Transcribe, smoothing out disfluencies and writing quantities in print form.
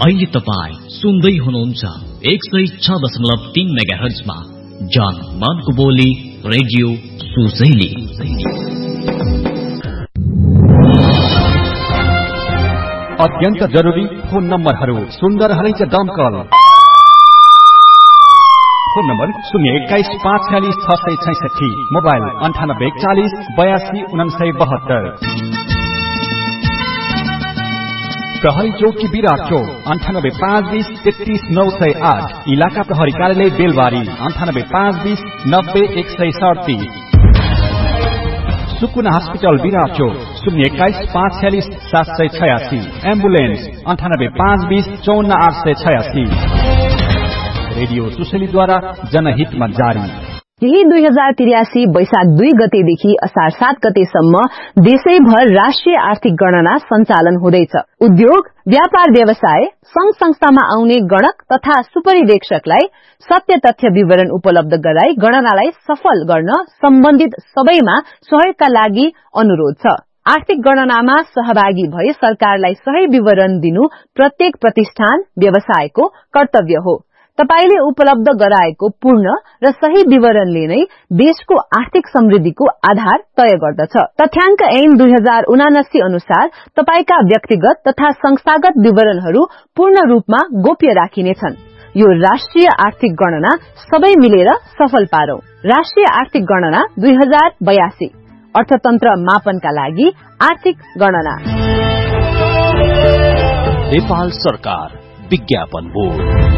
अहिले तपाई सुन्दै हुनुहुन्छ 106.3 मेगाहर्जमा जनमनको बोली रेडियो सुसैली। अत्यन्त जरुरी फोन नम्बरहरू सुन्दर हलैच दमकल। Phone number 021-546-666, mobile 9840-82-4972। प्रहरी चौकी विराट चौक 98-520-33-908, इलाका प्रहरी कार्यालय बेलबारी 98-520-90-137। सुकुना हस्पिटल विराट चौक 021-546-786, एम्बुलेन्स 98-520-54-886। रेडियो सुशेलीद्वारा जनहितमा जारी। यही 2083 वैशाख 2 गतेदेखि असार 7 गतेसम्म देशैभर राष्ट्रिय आर्थिक गणना सञ्चालन हुँदैछ। उद्योग, व्यापार व्यवसाय, संघ संस्थामा आउने गणक तथा सुपरिवेक्षकलाई सत्य तथ्य विवरण उपलब्ध गराई गणनालाई सफल गर्न सम्बन्धित सबैमा सहयोगका लागि अनुरोध छ। आर्थिक गणनामा सहभागी भई सरकारलाई सही विवरण दिनु प्रत्येक प्रतिष्ठान, व्यवसायको कर्तव्य हो। तपाईले उपलब्ध गराएको पूर्ण र सही विवरणले नै देशको आर्थिक समृद्धिको आधार तय गर्दछ। तथ्याङ्क ऐन 2079 अनुसार तपाईका व्यक्तिगत तथा संस्थागत विवरणहरू पूर्ण रूपमा गोप्य राखिनेछन्। यो राष्ट्रिय आर्थिक गणना सबै मिलेर सफल पारौं। राष्ट्रिय आर्थिक गणना 2082, अर्थतन्त्र मापनका लागि आर्थिक गणना। नेपाल सरकार विज्ञापन बोर्ड।